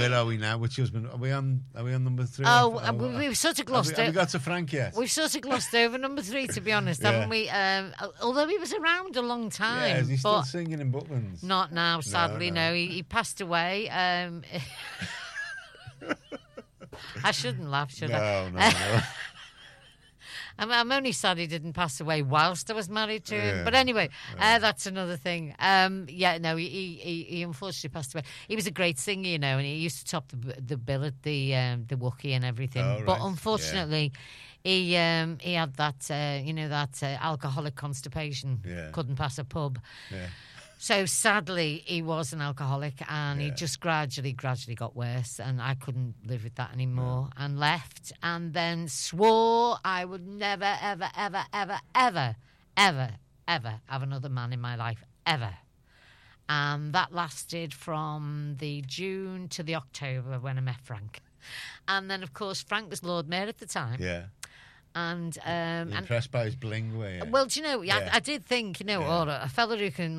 Where are we now? Which husband? Are we on number 3? We've sort of glossed have we got to Frank yet? We've sort of glossed over number 3, to be honest, haven't we? Although he was around a long time. Yeah, is he still singing in Butlins? Not now, sadly, no. He passed away. I shouldn't laugh, should I? No. I'm only sad he didn't pass away whilst I was married to him. But anyway, that's another thing. He unfortunately passed away. He was a great singer, and he used to top the bill at the Wookiee and everything. Oh, right. But unfortunately, he had that alcoholic constipation. Yeah. Couldn't pass a pub. Yeah. So sadly, he was an alcoholic, and he just gradually got worse, and I couldn't live with that anymore, and left, and then swore I would never, ever, ever, ever, ever, ever, ever have another man in my life, ever. And that lasted from the June to the October when I met Frank. And then, of course, Frank was Lord Mayor at the time. Yeah. And impressed by his bling, were you? Well, do you know, I did think, a fella who can,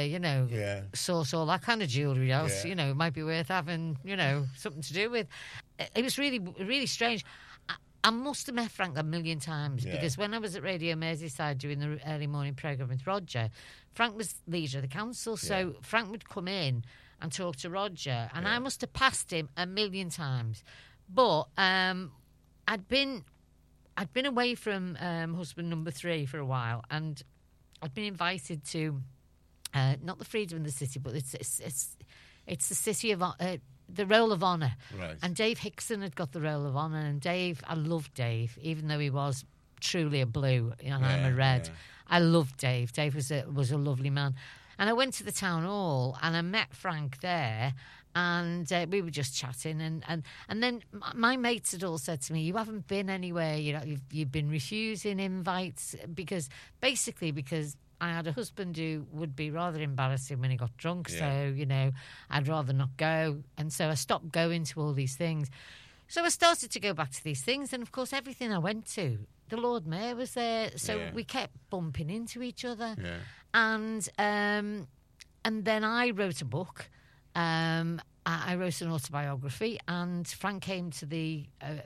source all that kind of jewellery else, it might be worth having, something to do with. It was really, really strange. I must have met Frank a million times because when I was at Radio Merseyside doing the early morning programme with Roger, Frank was leader of the council, so Frank would come in and talk to Roger, and I must have passed him a million times. But I'd been away from husband number 3 for a while, and I'd been invited to not the Freedom in the City, but it's the City of the Roll of Honour. Right. And Dave Hickson had got the Roll of Honour, and Dave, I loved Dave, even though he was truly a blue and I'm a red. Yeah. I loved Dave. Dave was a lovely man, and I went to the town hall and I met Frank there. And we were just chatting, and then my mates had all said to me, "You haven't been anywhere. You've been refusing invites because I had a husband who would be rather embarrassing when he got drunk. So I'd rather not go, and so I stopped going to all these things. So I started to go back to these things, and of course, everything I went to, the Lord Mayor was there, so we kept bumping into each other, and then I wrote a book. I wrote an autobiography, and Frank came to the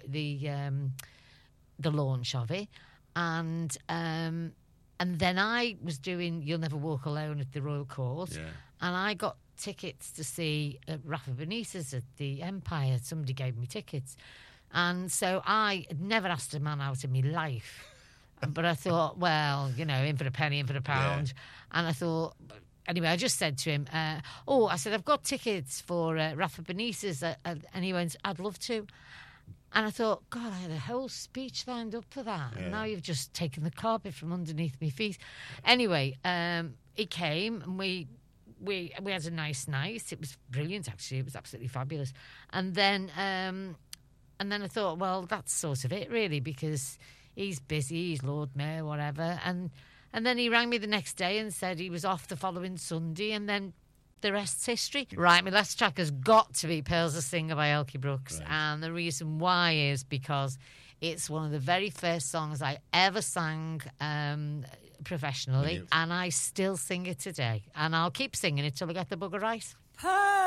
launch of it, and then I was doing You'll Never Walk Alone at the Royal Court, and I got tickets to see Rafa Benitez at the Empire. Somebody gave me tickets, and so I had never asked a man out in my life, but I thought, well, in for a penny, in for a pound, and I thought. Anyway, I just said to him, I said, I've got tickets for Rafa Benitez. And he went, I'd love to. And I thought, God, I had a whole speech lined up for that. And now you've just taken the carpet from underneath my feet. Anyway, he came and we had a nice night. It was brilliant, actually. It was absolutely fabulous. And then I thought, well, that's sort of it, really, because he's busy, he's Lord Mayor, whatever. And then he rang me the next day and said he was off the following Sunday, and then the rest's history. Right, my last track has got to be Pearls of Singer by Elkie Brooks, and the reason why is because it's one of the very first songs I ever sang professionally, and I still sing it today, and I'll keep singing it till I get the bugger right.